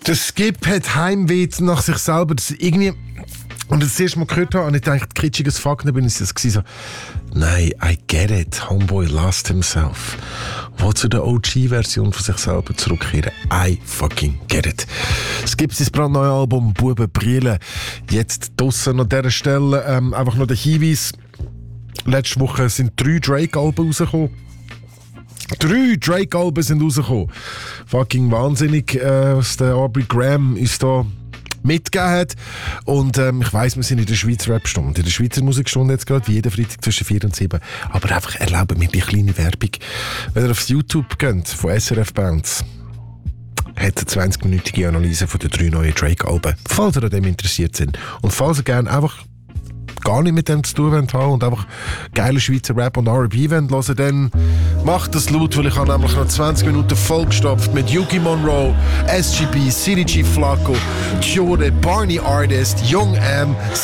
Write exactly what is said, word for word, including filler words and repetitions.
Der Skip hat Heimweh nach sich selber. Das irgendwie... Und als ich das erste Mal gehört habe, und ich dachte, kitschiges Fuck, dann bin ich das so, nein, I get it, Homeboy lost himself. Wo zu der O G-Version von sich selber zurückkehren. I fucking get it. Es gibt sein brandneues Album «Buben Brillen». Jetzt draussen an dieser Stelle ähm, einfach noch der Hinweis. Letzte Woche sind drei Drake-Alben rausgekommen. Drei Drake-Alben sind rausgekommen. Fucking wahnsinnig, äh, was der Aubrey Graham ist da mitgegeben hat. Und ähm, ich weiss, wir sind in der Schweizer Rap-Stunde, in der Schweizer Musikstunde jetzt gerade, wie jeden Freitag zwischen vier und sieben. Aber einfach erlauben mir die kleine Werbung. Wenn ihr aufs YouTube geht, von S R F Bands, hat eine zwanzig-minütige Analyse von den drei neuen Drake-Alben. Falls ihr an dem interessiert sind. Und falls ihr gerne einfach gar nicht mit dem zu tun wollt haben und einfach geile Schweizer Rap und R and B hören wollt, dann macht das laut, weil ich habe nämlich noch zwanzig Minuten vollgestopft mit Yuki Monroe, S G B, C D G Flacco, Jode, Barney Artist, Young M,